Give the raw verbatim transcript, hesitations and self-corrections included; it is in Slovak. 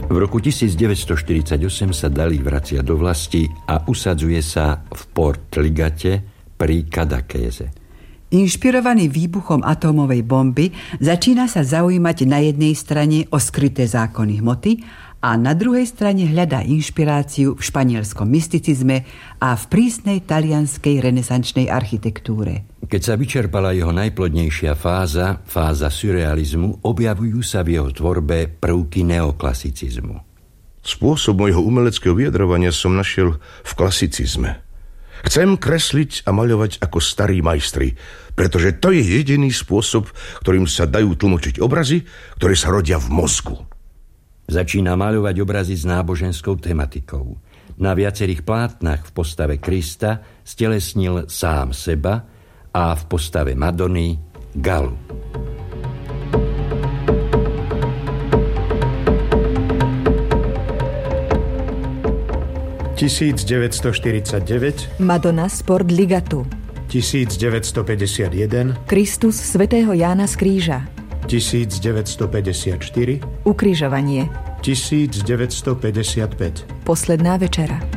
V roku tisícdeväťstoštyridsaťosem sa Dalí vracia do vlasti a usadzuje sa v Port Ligate pri Cadaquese. Inšpirovaný výbuchom atómovej bomby začína sa zaujímať na jednej strane o skryté zákony hmoty a na druhej strane hľadá inšpiráciu v španielskom mysticizme a v prísnej talianskej renesančnej architektúre. Keď sa vyčerpala jeho najplodnejšia fáza, fáza surrealizmu, objavujú sa v jeho tvorbe prvky neoklasicizmu. Spôsob mojho umeleckého vyjadrovania som našiel v klasicizme. Chcem kresliť a maľovať ako starí majstri, pretože to je jediný spôsob, ktorým sa dajú tlmočiť obrazy, ktoré sa rodia v mozgu. Začína maľovať obrazy s náboženskou tematikou. Na viacerých plátnach v postave Krista stelesnil sám seba a v postave Madony Galu. tisícdeväťstoštyridsaťdeväť Madonna z Port Ligatu. tisícdeväťstopäťdesiatjeden Kristus svätého Jána z Kríža. tisícdeväťstopäťdesiatštyri Ukrižovanie. tisícdeväťstopäťdesiatpäť Posledná večera.